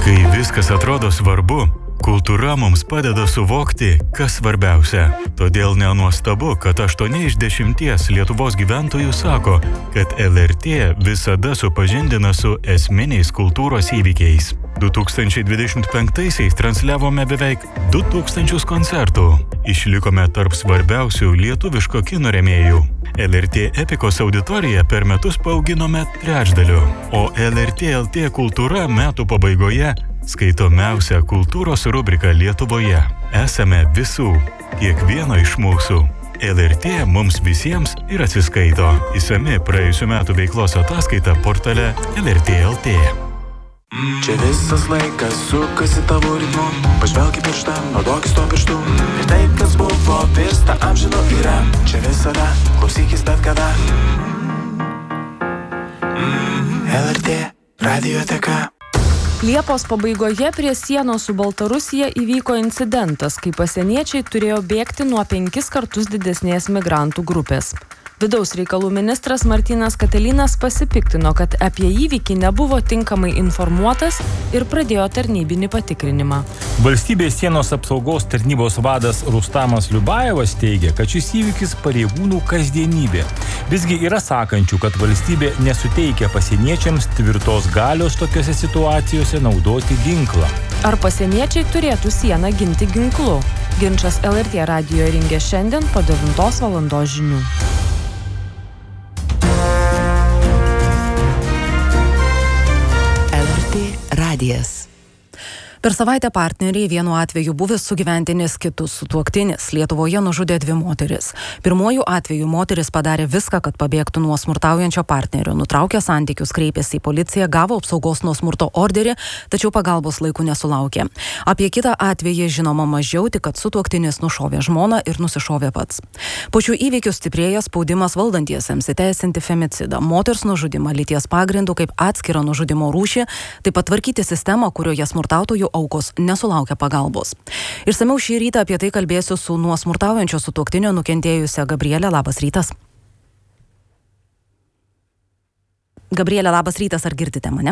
Kai viskas atrodo svarbu, kultūra mums padeda suvokti, kas svarbiausia. Todėl nenuostabu, kad 8 iš 10 Lietuvos gyventojų sako, kad LRT visada supažindina su esminiais kultūros įvykiais. 2025-aisiais transliavome beveik 2000 koncertų. Išlikome tarp svarbiausių lietuviško kino rėmėjų. LRT Epikos auditoriją per metus paauginome trečdaliu, o LRT LT kultūra metų pabaigoje skaitomiausia kultūros rubrika Lietuvoje. Esame visų, kiekvieno iš mūsų. LRT mums visiems ir atsiskaito. Išsami praėjusių metų veiklos ataskaita portale LRT LT. Čia visas laikas sukasi tavo ritmu. Pažvelk į pirštą, naudokis tuo pirštu. Ir tai, kas buvo, virsta amžinu yra. Čia visada, klausykis bet kada. LRT radioteka. Liepos pabaigoje prie sienos su Baltarusija įvyko incidentas, kai pasieniečiai turėjo bėgti nuo 5 kartus didesnės migrantų grupės. Vidaus reikalų ministras Martynas Katilinas pasipiktino, kad apie įvykį nebuvo tinkamai informuotas ir pradėjo tarnybinį patikrinimą. Valstybės sienos apsaugos tarnybos vadas Rustamas Liubajevas teigia, kad šis įvykis pareigūnų kasdienybė. Visgi yra sakančių, kad valstybė nesuteikia pasieniečiams tvirtos galios tokiose situacijose naudoti ginklą. Ar pasieniečiai turėtų sieną ginti ginklu? Ginčas LRT radijo rengia šiandien po 9 valandos žinių. Radijas. Per savaitę partneriai vienu atveju buvęs sugyventinis, kitus sutuoktinis Lietuvoje nužudė 2 moteris. Pirmuoju atveju moteris padarė viską, kad pabėgtų nuo smurtaujančio partnerio, nutraukė santykius, kreipėsi į policiją, gavo apsaugos nuo smurto orderį, tačiau pagalbos laiku nesulaukė. Apie kitą atvejį žinoma mažiau, tik kad sutuoktinis nušovė žmoną ir nusišovė pats. Po šių įvykių stiprėja spaudimas valdantiesiems įteisinti femicidą, moters nužudymą lyties pagrindų kaip atskirą nužudimo rūšį, taip pat tvarkyti sistemą, kurioje smurtautojų aukos nesulaukia pagalbos. Išsamiau šį rytą apie tai kalbėsiu su nuo smurtaujančio sutuoktinio nukentėjusia Gabrielė. Labas rytas. Gabrielė, labas rytas, ar girdite mane?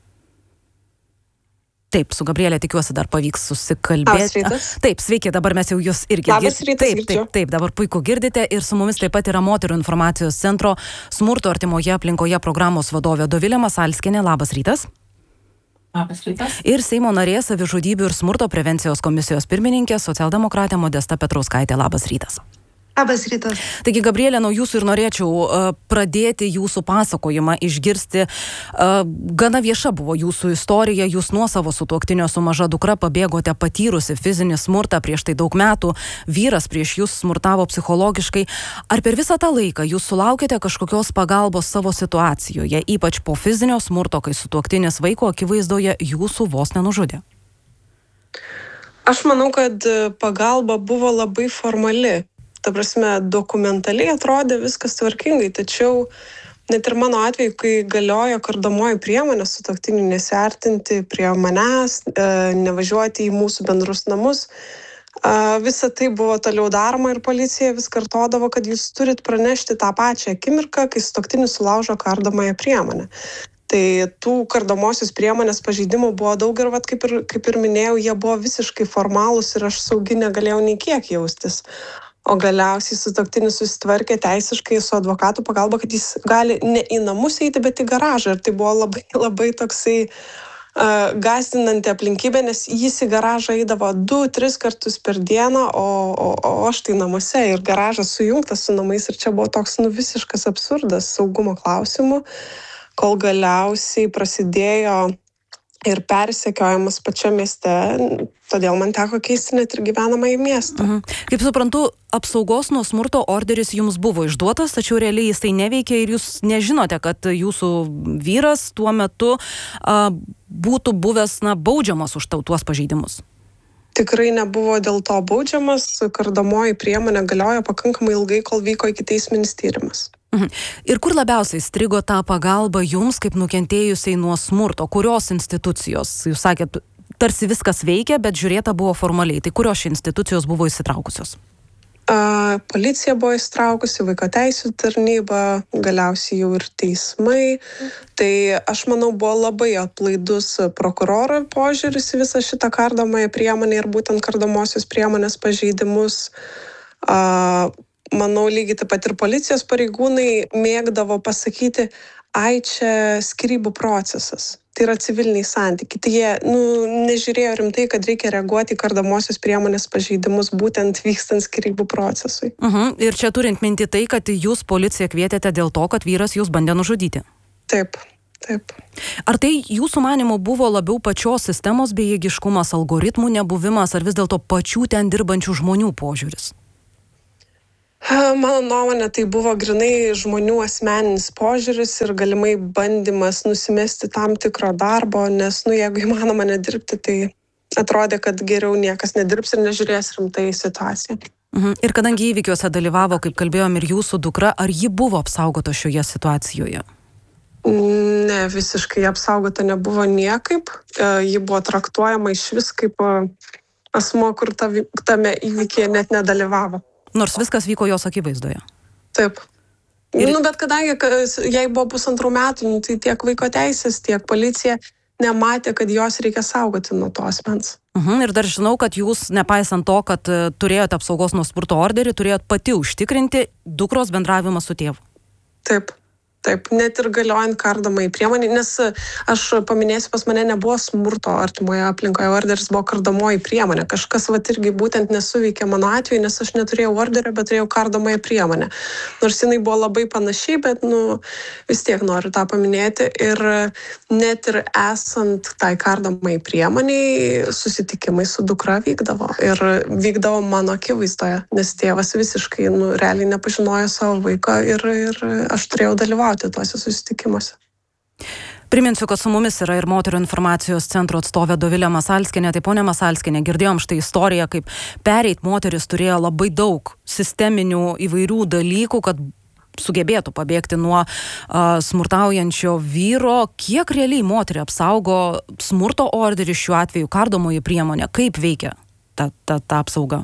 Taip, su Gabrielė tikiuosi dar pavyks susikalbėti. Taip, sveiki, dabar mes jau jūs irgi girdite. Taip, dabar puiku girdite ir su mumis taip pat yra Moterų informacijos centro smurto artimoje aplinkoje programos vadovė Dovilė Masalskienė. Labas rytas. Labas rytas. Ir Seimo narė savižudybių ir smurto prevencijos komisijos pirmininkė socialdemokratė Modesta Petrauskaitė. Labas rytas. Labas rytas. Taigi, Gabrielė, nuo jūsų ir norėčiau pradėti jūsų pasakojimą, išgirsti. Gana vieša buvo jūsų istorija, jūs nuo savo sutuoktinio su maža dukra pabėgote patyrusi fizinį smurtą prieš tai daug metų, vyras prieš jūs smurtavo psichologiškai. Ar per visą tą laiką jūs sulaukėte kažkokios pagalbos savo situacijoje, ypač po fizinio smurto, kai sutuoktinis vaiko akivaizdoje jūsų vos nenužudė? Aš manau, kad pagalba buvo labai formali. Ta prasme, dokumentaliai atrodė viskas tvarkingai, tačiau net ir mano atveju, kai galiojo kardomoji priemonė sutuoktinių nesiartinti prie manęs, nevažiuoti į mūsų bendrus namus, visa tai buvo toliau daroma ir policija vis kartodavo, kad jūs turit pranešti tą pačią akimirką, kai sutuoktinis sulaužo kardomąją priemonę. Tai tų kardomosios priemonės pažeidimų buvo daug ir, kaip ir minėjau, jie buvo visiškai formalūs ir aš saugi negalėjau nei kiek jaustis. O galiausiai sutuoktinis susitvarkė teisiškai su advokatų pagalba, kad jis gali ne į namus eiti, bet į garažą. Ir tai buvo labai, labai toksai gąsdinanti aplinkybė, nes jis į garažą eidavo 2-3 kartus per dieną, o aš tai namuose ir garažas sujungtas su namais. Ir čia buvo toks visiškas absurdas saugumo klausimų, kol galiausiai prasidėjo ir persekiojimas pačiam mieste, todėl man teko keisti net ir gyvenamąjį miestą. Kaip suprantu, apsaugos nuo smurto orderis jums buvo išduotas, tačiau realiai jis tai neveikia ir jūs nežinote, kad jūsų vyras tuo metu būtų buvęs baudžiamas už tuos pažeidimus. Tikrai nebuvo dėl to baudžiamas, kardomoji priemonė galiojo pakankamai ilgai, kol vyko ikiteisminis tyrimas. Ir kur labiausiai strigo tą pagalbą jums, kaip nukentėjusiai nuo smurto? Kurios institucijos? Jūs sakėt, tarsi viskas veikia, bet žiūrėta buvo formaliai. Tai kurios institucijos buvo įsitraukusios? Policija buvo įstraukusi, vaiko teisų tarnyba, galiausiai jau ir teismai. Tai aš manau, buvo labai atlaidus prokuroro požiūris į visą šitą kardomąją priemonę ir būtent kardomosios priemonės pažeidimus. Manau, lygiai taip pat ir policijos pareigūnai mėgdavo pasakyti, čia skyrybų procesas. Tai yra civiliniai santykiai. Tai jie nežiūrėjo rimtai, kad reikia reaguoti į kardomosios priemonės pažeidimus būtent vykstant skyrybų procesui. Ir čia turint minti tai, kad jūs policiją kvietėte dėl to, kad vyras jūs bandė nužudyti. Taip. Ar tai jūsų manymu buvo labiau pačios sistemos bejėgiškumas, algoritmų nebuvimas, ar vis dėlto pačių ten dirbančių žmonių požiūris? Mano nuomonė, tai buvo grinai žmonių asmeninis požiūris ir galimai bandymas nusimesti tam tikro darbo, nes, jeigu įmanoma nedirbti, tai atrodė, kad geriau niekas nedirbs ir nežiūrės rimtai į situaciją. Ir kadangi įvykiuose dalyvavo, kaip kalbėjom, ir jūsų dukra, ar ji buvo apsaugota šioje situacijoje? Ne, visiškai apsaugota nebuvo niekaip. Ji buvo traktuojama išvis kaip asmuo, kur tame įvykyje net nedalyvavo. Nors viskas vyko jos akivaizdoje. Taip. Bet kadangi jai buvo 1,5 metų, tai tiek vaiko teisės, tiek policija nematė, kad jos reikia saugoti nuo to asmens. Ir dar žinau, kad jūs, nepaisant to, kad turėjote apsaugos nuo smurto orderį, turėjot pati užtikrinti dukros bendravimą su tėvu. Taip, net ir galiojant kardomąjį priemonę, nes aš paminėsiu, pas mane nebuvo smurto artimoje aplinkoje, orderis buvo kardomoji priemonė. Kažkas irgi būtent nesuveikė mano atveju, nes aš neturėjau orderio, bet turėjau kardomąją priemonę. Nors jinai buvo labai panašiai, bet vis tiek noriu tą paminėti. Ir net ir esant tai kardomąjį priemoniai, susitikimai su dukra vykdavo. Ir vykdavo mano akivaizdoje, nes tėvas visiškai realiai nepažinojo savo vaiko ir aš turėjau dalyvauti tuose susitikimuose. Priminsiu, kad su mumis yra ir Moterų informacijos centro atstovė Dovilė Masalskienė. Tai ponia Masalskienė, girdėjom štai istoriją, kaip pereit moteris turėjo labai daug sisteminių įvairių dalykų, kad sugebėtų pabėgti nuo smurtaujančio vyro. Kiek realiai moterį apsaugo smurto orderis, šiuo atveju kardomoji priemonė? Kaip veikia ta apsauga?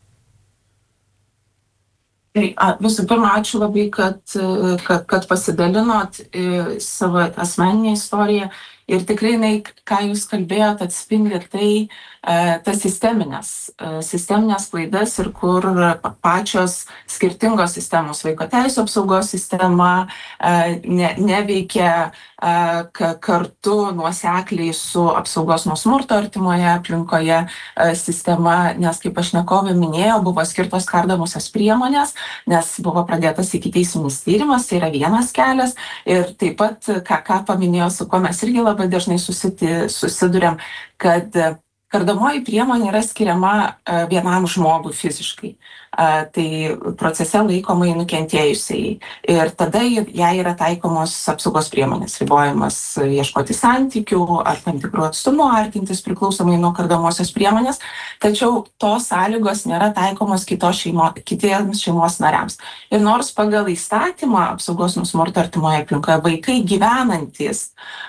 Visų pirma, ačiū labai, kad pasidalinot savo asmeninę istoriją ir tikrai, ką jūs kalbėjot, atspindi tas sisteminės klaidas ir kur pačios skirtingos sistemos, vaiko teisų apsaugos sistema neveikia kartu nuosekliai su apsaugos nuo smurto artimoje aplinkoje sistema, nes, kaip pašnekovė minėjo, buvo skirtos kardomosios priemonės, nes buvo pradėtas ikiteisminis tyrimas, tai yra vienas kelias. Ir taip pat, ką paminėjo, su kuo mes irgi labai dažnai susiduriam, kad kardomoji priemonė yra skiriama vienam žmogui fiziškai. Tai procese laikomai nukentėjusiai. Ir tada jai yra taikomos apsaugos priemonės, ribojimas ieškoti santykių ar tam tikrų atstumų artintis priklausomai nuo kardomosios priemonės. Tačiau tos sąlygos nėra taikomos kitiems šeimos nariams. Ir nors pagal įstatymą apsaugos nuo smurto artimoje aplinkoje vaikai gyvenantys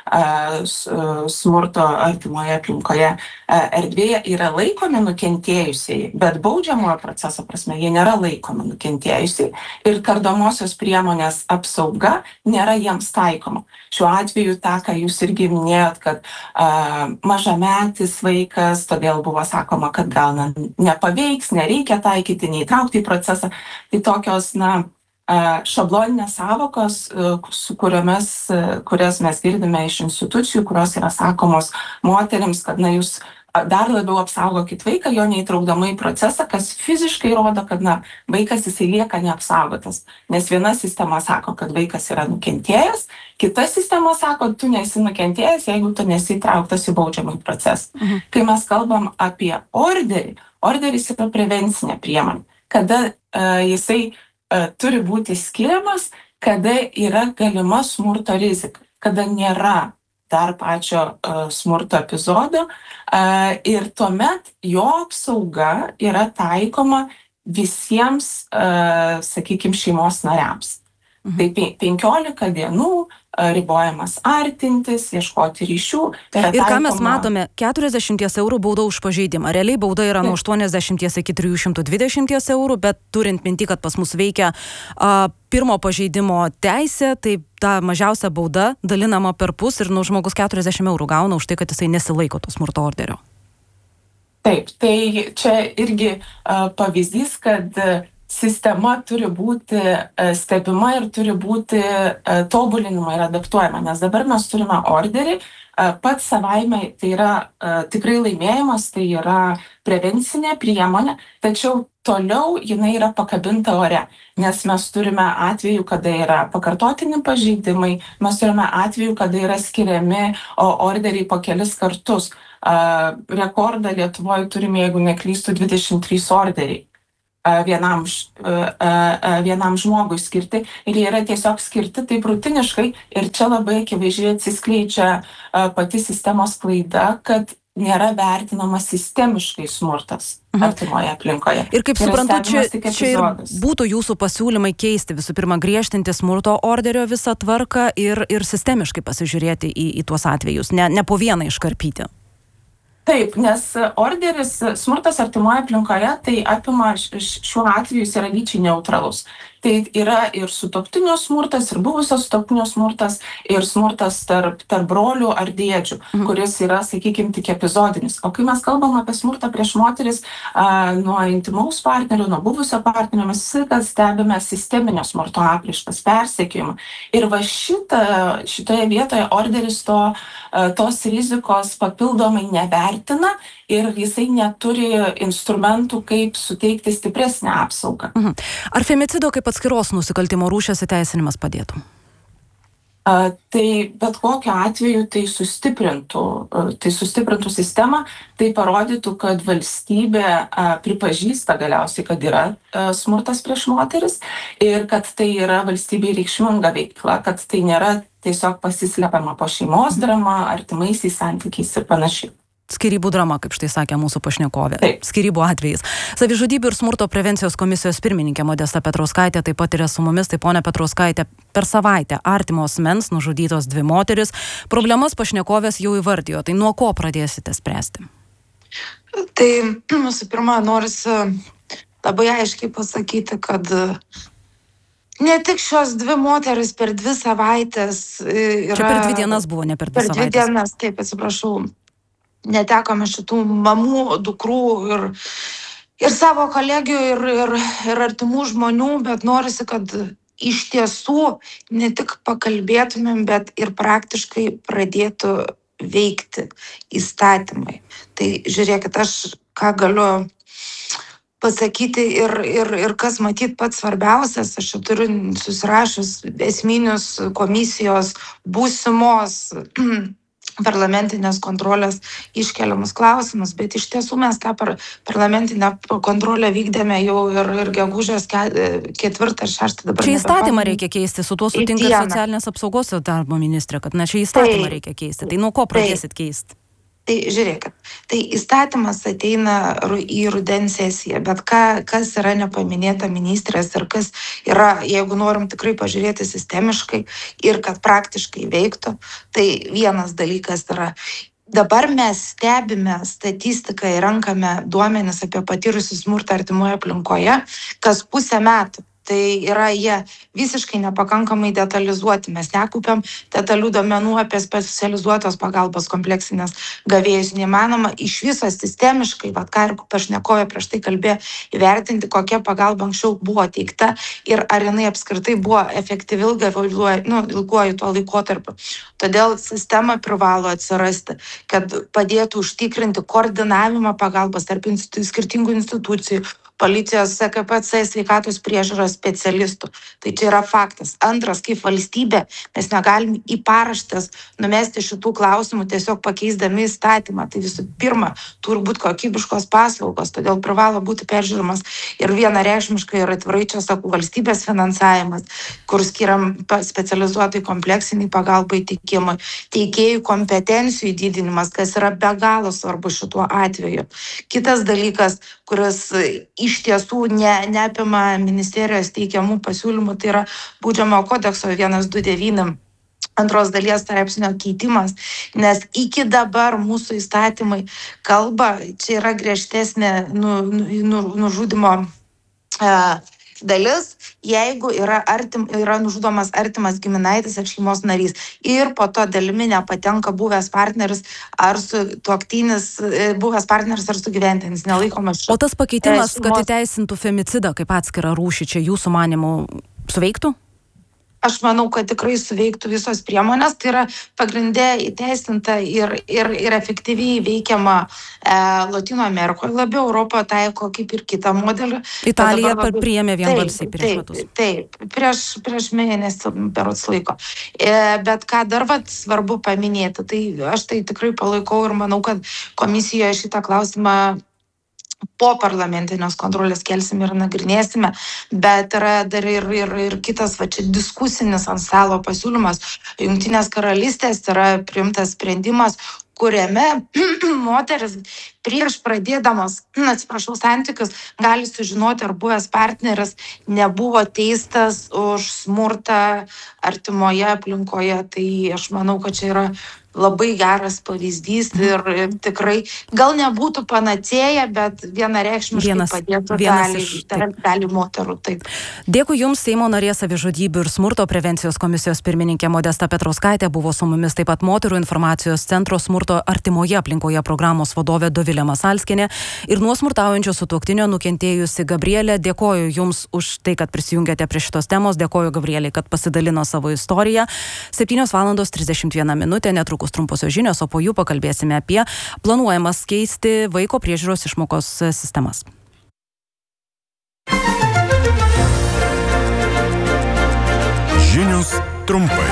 smurto artimoje aplinkoje erdvėje yra laikomi nukentėjusiai, bet baudžiamojo proceso prasme jie nėra laikomi nukentėjusiai ir kardomosios priemonės apsauga nėra jiems taikoma. Šiuo atveju tą, ką jūs irgi minėjot, kad mažametis vaikas, todėl buvo sakoma, kad gal nepaveiks, nereikia taikyti, neįtraukti į procesą. Tai tokios, šabloninės savokos, kurias mes girdime iš institucijų, kurios yra sakomos moterims, kad jūs dar labiau apsaugokit vaiką, jo neįtraukdama į procesą, kas fiziškai rodo, kad vaikas jisai lieka neapsaugotas. Nes viena sistema sako, kad vaikas yra nukentėjęs, kita sistema sako, tu nesi nukentėjęs, jeigu tu nesi įtrauktas į baudžiamąjį procesą. Kai mes kalbam apie orderį, orderis yra prevencinė priemonė, kada jisai turi būti skiriamas, kada yra galima smurto rizika, kada nėra dar pačio smurto epizodo ir tuomet jo apsauga yra taikoma visiems, sakykime, šeimos nariams. Tai 15 dienų ribojamas artintis, ieškoti ryšių. Ir ką mes matome, 40 eurų bauda už pažeidimą. Realiai bauda yra nuo 80 iki 320 eurų, bet turint minti, kad pas mus veikia pirmo pažeidimo teisė, tai ta mažiausia bauda dalinama per pus ir žmogus 40 eurų gauna už tai, kad jisai nesilaiko to smurto orderio. Taip, tai čia irgi pavyzdys, kad sistema turi būti stebima ir turi būti tobulinama ir adaptuojama, nes dabar mes turime orderį, pats savaime tai yra tikrai laimėjimas, tai yra prevencinė priemonė, tačiau toliau jinai yra pakabinta ore, nes mes turime atvejų, kada yra pakartotini pažeidimai, mes turime atvejų, kada yra skiriami orderiai po kelis kartus. Rekordą Lietuvoje turime, jeigu neklystu, 23 orderiai. Vienam žmogui skirti ir jie yra tiesiog skirti taip rutiniškai ir čia labai akivaizdžiai atsiskleidžia pati sistemos klaida, kad nėra vertinamas sistemiškai smurtas artimoje aplinkoje. Ir kaip suprantu, čia ir būtų jūsų pasiūlymai keisti, visų pirma, griežtinti smurto orderio visą tvarką ir sistemiškai pasižiūrėti į tuos atvejus, ne po vieną iškarpyti. Taip, nes orderis smurtas artimoje aplinkoje, tai apima šiuo atveju jis yra lyčiai neutralus. Tai yra ir sutuoktinio smurtas, ir buvusio sutuoktinio smurtas, ir smurtas tarp brolių ar dėdžių, kuris yra, sakykime, tik epizodinis. O kai mes kalbam apie smurtą prieš moteris, nuo intimaus partnerio, nuo buvusio partnerio, mes visą stebime sisteminio smurto apraiškas, persekiojimą. Ir va šitoje vietoje orderis tos rizikos papildomai nevertina ir jisai neturi instrumentų, kaip suteikti stipresnę apsaugą. Ar femicido kaip atskiros nusikaltimo rūšies įteisinimas padėtų? Tai bet kokiu atveju tai sustiprintų sistemą, tai parodytų, kad valstybė pripažįsta galiausiai, kad yra smurtas prieš moteris ir kad tai yra valstybei reikšminga veikla, kad tai nėra tiesiog pasislepiama po šeimos drama, artimaisiais santykiais ir panašiai. Skyrybų drama, kaip štai sakė mūsų pašnekovė. Taip. Skyrybų atvejais. Savižudybių ir smurto prevencijos komisijos pirmininkė Modesta Petrauskaitė taip pat yra su mumis. Tai ponia Petrauskaitė, per savaitę artimo asmens nužudytos 2 moteris. Problemas pašnekovės jau įvardijo. Tai nuo ko pradėsite spręsti? Tai mūsų pirma, norisi labai aiškiai pasakyti, kad ne tik šios 2 moteris per 2 savaitės yra... Čia per 2 dienas buvo, ne per 2 savaitės. Per 2 dienas, taip, atsiprašau. Netekome šitų mamų, dukrų ir savo kolegių ir artimų žmonių, bet norisi, kad iš tiesų ne tik pakalbėtumėm, bet ir praktiškai pradėtų veikti įstatymai. Tai žiūrėkit, aš ką galiu pasakyti ir kas matyt pats svarbiausias, aš čia turiu susirašęs esminius komisijos būsimos parlamentinės kontrolės iškeliamus klausimus, bet iš tiesų mes tą parlamentinę kontrolę vykdėme jau ir gegužės 4 ar 6 dabar. Čia įstatymą reikia keisti, su tuo sutinka socialinės apsaugos ir darbo ministrė, kad čia įstatymą reikia keisti. Tai nuo ko pradėsit keisti? Tai žiūrėkit, tai įstatymas ateina į rudens sesiją, bet kas yra nepaminėta ministrės ir kas yra, jeigu norim tikrai pažiūrėti sistemiškai ir kad praktiškai veiktų, tai vienas dalykas yra, dabar mes stebime statistiką ir renkame duomenis apie patyrusius smurtą artimoje aplinkoje, kas pusę metų. Tai yra jie visiškai nepakankamai detalizuoti. Mes nekaupiam detalių duomenų apie specializuotos pagalbos kompleksinės gavėjus. Neįmanoma iš viso sistemiškai, ką ir pašnekovė prieš tai kalbėjo, įvertinti, kokia pagalba anksčiau buvo teikta ir ar jinai apskritai buvo efektyvi ilguoju tuo laikotarpiu. Todėl sistema privalo atsirasti, kad padėtų užtikrinti koordinavimą pagalbos tarp skirtingų institucijų, policijos, KPC, sveikatos priežiūros specialistų. Tai čia yra faktas. Antras, kaip valstybė, mes negalim į paraštes numesti šitų klausimų tiesiog pakeisdami įstatymą. Tai visų pirma, turi būti kokybiškos paslaugos, todėl privalo būti peržiūrimas ir vienareikšmiškai ir atvirai čia sakau valstybės finansavimas, kur skiriam specializuotai kompleksiniai pagalbai teikimui, teikėjų kompetencijų didinimas, kas yra be galo svarbu šituo atveju. Kitas dalykas, kuris iš tiesų neapima ministerijos teikiamų pasiūlymų, tai yra Baudžiamojo kodekso 129 antros dalies straipsnio keitimas, nes iki dabar mūsų įstatymai kalba, čia yra griežtesnė nužudymo dalis, jeigu yra nužudomas artimas giminaitis ar šeimos narys ir po to dalimi nepatenka buvęs partneris ar sutuoktinis, buvęs partneris ar sugyventinis, nelaikomas. O tas pakeitimas, kad įteisintų femicidą kaip atskirą rūšį, čia jūsų manymu suveiktų? Aš manau, kad tikrai suveiktų visos priemonės, tai yra pagrindė įteisinta ir efektyviai veikiama Latino Amerikoje, labiau Europoje taiko kaip ir kitą modelį. Italija priėmė vienbalsiai prieš metus. Taip, prieš mėnesį berods laiko. Bet ką dar svarbu paminėti, tai aš tai tikrai palaikau ir manau, kad komisijoje šitą klausimą po parlamentinės kontrolės kelsim ir nagrinėsime, bet yra dar ir kitas čia diskusinis ant stalo pasiūlymas. Jungtinės karalystės yra priimtas sprendimas, kuriame moteris prieš pradėdamas, santykius gali sužinoti, ar buvęs partneris nebuvo teistas už smurtą artimoje aplinkoje. Tai aš manau, kad čia yra labai geras pavyzdys ir tikrai gal nebūtų panacėja, bet vienareikšmiškai padėtų dalį moterų. Taip. Dėkui Jums, Seimo narė savižudybių ir smurto prevencijos komisijos pirmininkė Modesta Petrauskaitė, buvo su mumis taip pat Moterų informacijos centro smurto artimoje aplinkoje programos vadovė Dovilė Masalskienė ir nuo smurtaujančio sutuoktinio nukentėjusi Gabrielė. Dėkoju Jums už tai, kad prisijungėte prie šitos temos, dėkoju Gabrielei, kad pasidalino savo istoriją. 7:31 minutė, netrukus trumposios žinios, o po jų pakalbėsime apie planuojamas keisti vaiko priežiūros išmokos sistemas. Žinios trumpai.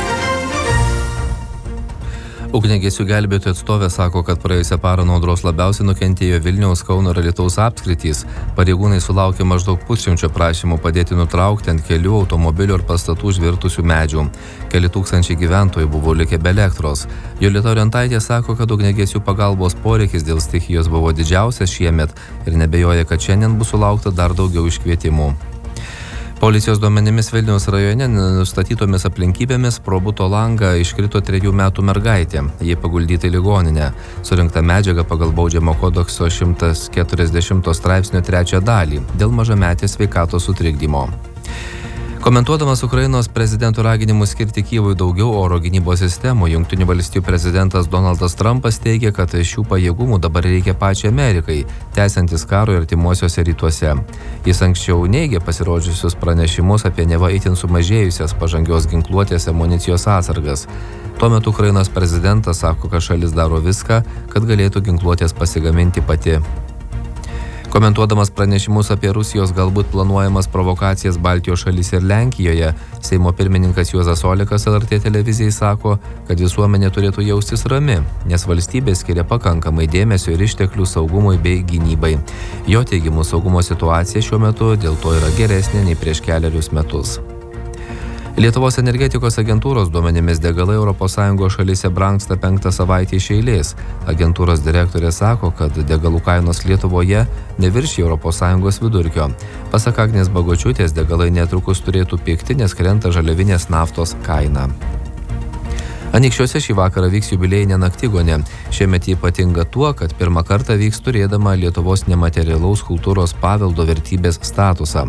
Ugniagesių gelbėtojų atstovė sako, kad praėjusią parą nuo audros labiausiai nukentėjo Vilniaus, Kauno ir Alytaus apskritys. Pareigūnai sulaukė maždaug 100 prašymų padėti nutraukti ant kelių, automobilių ir pastatų užvirtusių medžių. Keli tūkstančiai gyventojų buvo likę be elektros. Jolita Orientaitė sako, kad ugniagesių pagalbos poreikis dėl stichijos buvo didžiausias šiemet ir nebejoja, kad šiandien bus sulaukta dar daugiau iškvietimų. Policijos duomenimis Vilniaus rajone nustatytomis aplinkybėmis pro buto langą iškrito 3 metų mergaitė. Ji paguldyta į ligoninę. Surinkta medžiaga pagal Baudžiamojo kodekso 140 straipsnio 3 dalį dėl mažametės sveikatos sutrikdymo. Komentuodamas Ukrainos prezidento raginimus skirti Kyjivui daugiau oro gynybos sistemų, Jungtinių valstijų prezidentas Donaldas Trumpas teigia, kad šių pajėgumų dabar reikia pačiai Amerikai, tęsiantis karo artimuosiuose rytuose. Jis anksčiau neigė pasirodžiusius pranešimus apie neva itin sumažėjusias pažangios ginkluotės amunicijos atsargas. Tuo metu Ukrainos prezidentas sako, kad šalis daro viską, kad galėtų ginkluotės pasigaminti pati. Komentuodamas pranešimus apie Rusijos galbūt planuojamas provokacijas Baltijos šalyse ir Lenkijoje, Seimo pirmininkas Juozas Olekas LRT televizijai sako, kad visuomenė turėtų jaustis rami, nes valstybė skiria pakankamai dėmesio ir išteklių saugumui bei gynybai. Jo teigimu, saugumo situacija šiuo metu dėl to yra geresnė nei prieš kelerius metus. Lietuvos energetikos agentūros duomenimis degalai ES šalyse brangsta 5. savaitę iš eilės. Agentūros direktorė sako, kad degalų kainos Lietuvoje neviršija ES vidurkio. Pasak Agnės Bagočiūtės, degalai netrukus turėtų pigti, nes krenta žaliavinės naftos kaina. Anykščiuose šį vakarą vyks jubiliejinė naktigonė. Šiemet ji ypatinga tuo, kad pirmą kartą vyks turėdama Lietuvos nematerialaus kultūros paveldo vertybės statusą.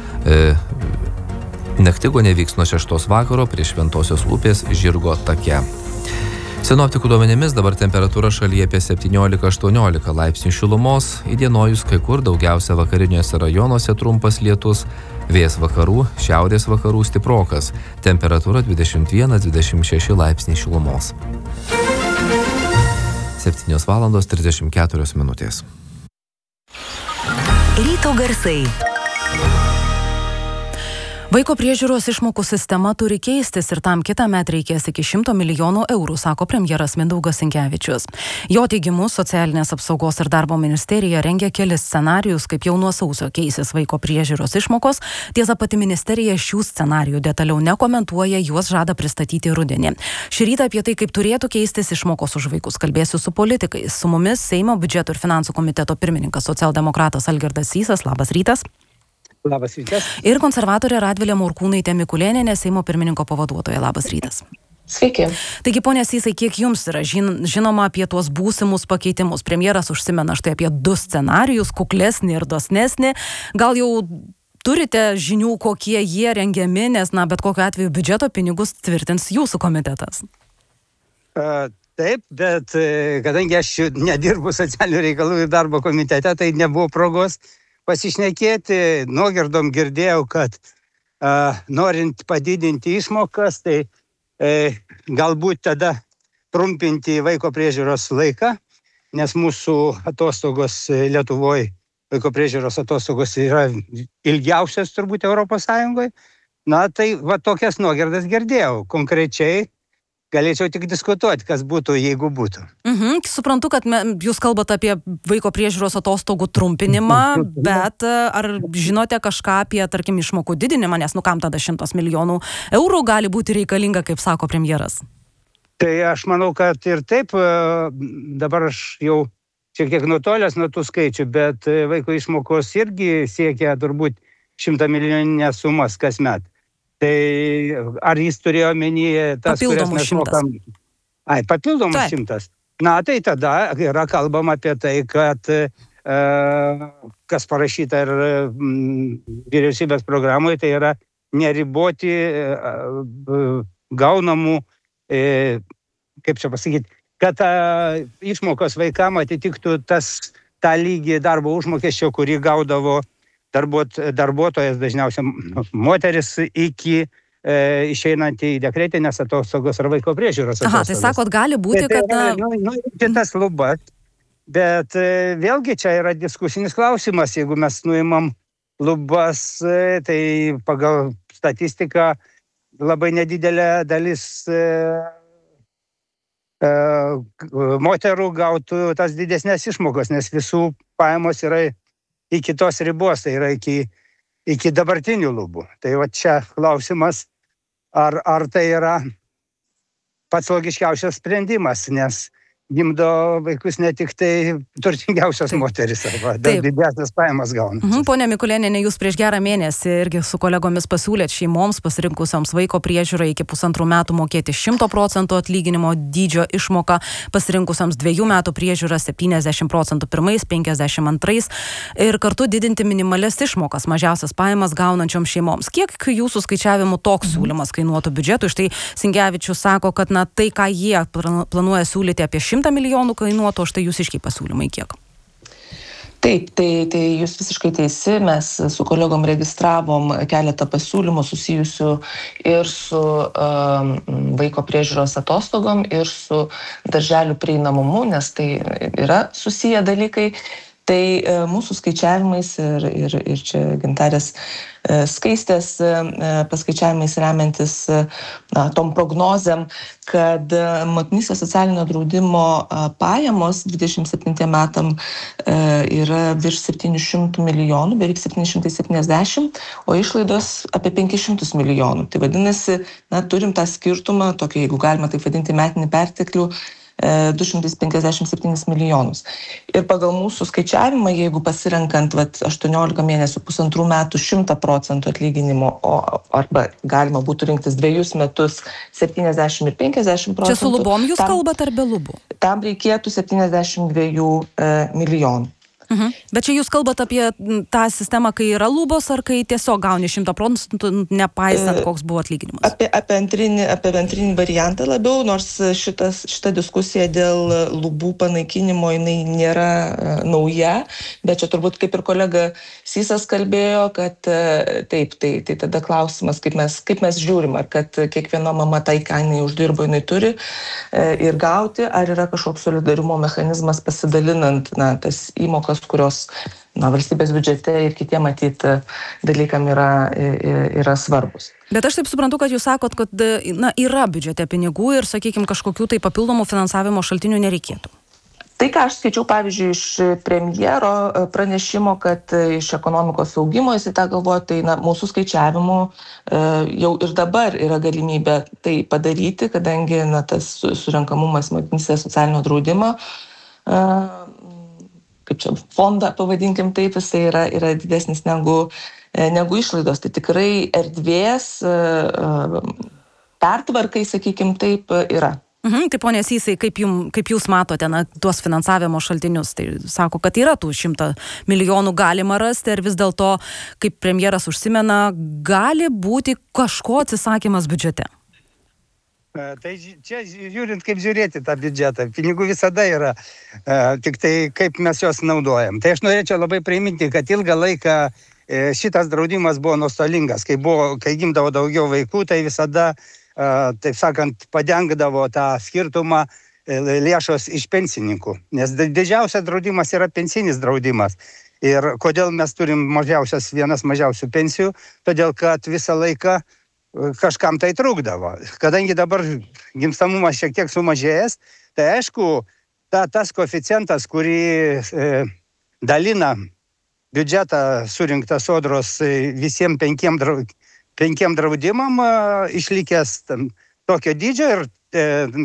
Naktigonė vyks nuo 6 vakaro prie Šventosios upės Žirgo take. Sinoptikų duomenimis dabar temperatūra šalyje apie 17-18 laipsnių šilumos, įdienojus kai kur daugiausia vakariniuose rajonuose trumpas lietus, vėjas vakarų, šiaurės vakarų stiprokas, temperatūra 21-26 laipsniai šilumos. 7:34 minutės. Ryto garsai. Vaiko priežiūros išmokų sistema turi keistis ir tam kitąmet reikės iki 100 milijonų eurų, sako premjeras Mindaugas Sinkevičius. Jo teigimu, Socialinės apsaugos ir darbo ministerija rengia kelis scenarijus, kaip jau nuo sausio keisis vaiko priežiūros išmokos. Tiesa, pati ministerija šių scenarijų detaliau nekomentuoja, juos žada pristatyti rudenį. Šį rytą apie tai, kaip turėtų keistis išmokos už vaikus, kalbėsiu su politikais. Su mumis Seimo biudžeto ir finansų komiteto pirmininkas socialdemokratas Algirdas Sysas. Labas rytas. Labas rytas. Ir konservatorė Radvilė Morkūnaitė Mikulėnienė, Seimo pirmininko pavaduotoja. Labas rytas. Sveiki. Taigi, ponia Sysai, kiek jums yra žinoma apie tuos būsimus pakeitimus? Premjeras užsimena štai apie 2 scenarijus, kuklesnį ir dosnesnį. Gal jau turite žinių, kokie jie rengiami, nes, bet kokiu atveju biudžeto pinigus tvirtins jūsų komitetas? Taip, bet kadangi aš nedirbu socialinių reikalų ir darbo komitete, tai nebuvo progos pasišnekėti. Nuogirdom girdėjau, kad norint padidinti išmokas, tai galbūt tada trumpinti vaiko priežiūros laiką, nes mūsų atostogos Lietuvoje, vaiko priežiūros atostogos yra ilgiausias turbūt Europos Sąjungoje. Tai tokias nuogirdas girdėjau. Konkrečiai galėčiau tik diskutuoti, kas būtų, jeigu būtų. Suprantu, kad jūs kalbate apie vaiko priežiūros atostogų trumpinimą, bet ar žinote kažką apie, tarkim, išmokų didinimą, nes kam tada 100 milijonų eurų gali būti reikalinga, kaip sako premjeras? Tai aš manau, kad ir taip, dabar aš jau šiek tiek nutolęs nuo tų skaičių, bet vaiko išmokos irgi siekia turbūt 100 milijoninės sumas kasmet. Tai ar jis turėjo omenyje tas, kurias mes mokam? Papildomas 100. Tai tada yra kalbama apie tai, kad kas parašyta ir vyriausybės programoje, tai yra neriboti gaunamų, kaip čia pasakyti, kad išmokos vaikam atitiktų tą lygį darbo užmokesčio, kurį gaudavo darbuotojas, dažniausiai moteris, iki išeinant į dekretinės atostogos ar vaiko priežiūros atostogos. Tai sakot, gali būti, kad... Tas lubas, bet vėlgi čia yra diskusinis klausimas. Jeigu mes nuimam lubas, tai pagal statistiką labai nedidelė dalis moterų gautų tas didesnės išmokos, nes visų pajamos yra iki tos ribos, tai yra iki dabartinių lubų. Tai čia klausimas, ar tai yra pats logiškiausias sprendimas, nes gimdo vaikus ne tik tai turtingiausios moteris, arba didesnės pajamas gauna. Ponia Mikulėnienė, jūs prieš gerą mėnesį irgi su kolegomis pasiūlėt šeimoms pasirinkusioms vaiko priežiūrą iki 1,5 metų mokėti 100% atlyginimo dydžio išmoką, pasirinkusioms 2 metų priežiūrą 70% pirmais, 52 ir kartu didinti minimalias išmokas mažiausias pajamas gaunančioms šeimoms. Kiek jūsų skaičiavimų toks siūlymas kainuotų biudžetui? Štai Sinkevičius sako, kad tai, ką jie planuoja siūlyti, apie 100 milijonų kainuotų, o štai jūsiškiai pasiūlymai kiek? Taip, tai jūs visiškai teisi, mes su kolegom registravom keletą pasiūlymų susijusių ir su vaiko priežiūros atostogom, ir su darželių prieinamumu, nes tai yra susiję dalykai. Tai mūsų skaičiavimais ir čia Gintarės Skaistės paskaičiavimais remiantis tom prognozėm, kad motinystės socialinio draudimo pajamos 27 metam yra virš 700 milijonų, beveik 770, o išlaidos apie 500 milijonų. Tai vadinasi, turim tą skirtumą, tokį, jeigu galima taip vadinti, metinį perteklių, 257 milijonus. Ir pagal mūsų skaičiavimą, jeigu pasirenkant 18 mėnesių, 1,5 metų 100% atlyginimo, arba galima būtų rinktis 2 metus 70 ir 50%. Čia su lubom jūs kalbate ar be lubų? Tam reikėtų 72 milijonų. Bet čia jūs kalbate apie tą sistemą, kai yra lubos, ar kai tiesiog gauni 100%, nepaisant, koks buvo atlyginimas? Apie antrinį variantą labiau, nors šita diskusija dėl lubų panaikinimo jinai nėra nauja, bet čia turbūt kaip ir kolega Sysas kalbėjo, kad taip, tai tada klausimas, kaip mes žiūrim, ar kad kiekviena mama tai, ką jinai uždirbo, jinai turi ir gauti, ar yra kažkoks solidarumo mechanizmas pasidalinant tas įmokas kurios valstybės biudžete ir kitiem matyti dalykam yra svarbus. Bet aš taip suprantu, kad jūs sakot, kad yra biudžete pinigų ir, sakykime, kažkokių tai papildomų finansavimo šaltinių nereikėtų. Tai, ką aš skaičiau, pavyzdžiui, iš premjero pranešimo, kad iš ekonomikos augimo jis tą galvoja, tai mūsų skaičiavimu jau ir dabar yra galimybė tai padaryti, kadangi tas surenkamumas motinystės socialinio draudimo, kaip čia, fondą pavadinkim taip, jisai yra didesnis negu išlaidos. Tai tikrai erdvės pertvarkai, sakykim taip, yra. Tai ponė Sysai, kaip jūs matote tuos finansavimo šaltinius? Tai sako, kad yra tų 100 milijonų galima rasti, ar vis dėlto, kaip premjeras užsimena, gali būti kažko atsisakymas biudžete? Tai čia žiūrint, kaip žiūrėti tą biudžetą. Pinigų visada yra, tik tai kaip mes juos naudojam. Tai aš norėčiau labai priminti, kad ilgą laiką šitas draudimas buvo nuostolingas. Kai gimdavo daugiau vaikų, tai visada taip sakant, padengdavo tą skirtumą lėšos iš pensininkų. Nes didžiausias draudimas yra pensinis draudimas. Ir kodėl mes turim vienas mažiausių pensijų? Todėl, kad visą laiką kažkam tai trukdavo. Kadangi dabar gimstamumas šiek tiek sumažėjęs, tai aišku, tas koeficientas, kurį dalina biudžetą surinktas sodros visiems 5 draudimam išlikęs tokio dydžio ir